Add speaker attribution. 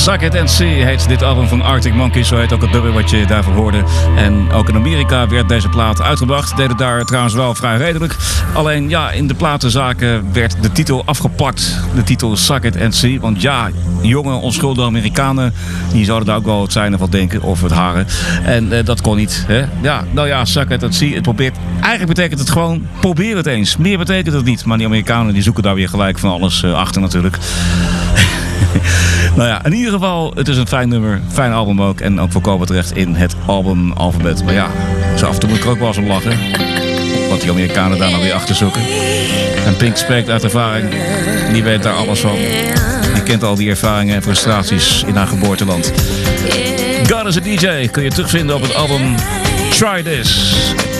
Speaker 1: Suck It and See heet dit album van Arctic Monkeys. Zo heet ook het nummer wat je daarvan hoorde. En ook in Amerika werd deze plaat uitgebracht. Deden daar trouwens wel vrij redelijk. Alleen ja, in de platenzaken werd de titel afgeplakt. De titel Suck It and See. Want ja, jonge onschuldige Amerikanen, die zouden daar ook wel het zijn of wat denken. Of het haren. En dat kon niet. Hè? Ja, nou ja, Suck It and See. Het probeert. Eigenlijk betekent het gewoon, probeer het eens. Meer betekent het niet. Maar die Amerikanen die zoeken daar weer gelijk van alles achter natuurlijk. Nou ja, in ieder geval, het is een fijn nummer, fijn album ook. En ook volkomen terecht in het albumalfabet. Maar ja, zo af en toe moet ik er ook wel eens om lachen. Wat die Amerikanen daar nou weer achter zoeken. En Pink spreekt uit ervaring. Die weet daar alles van. Die kent al die ervaringen en frustraties in haar geboorteland. God is a DJ kun je terugvinden op het album Try This.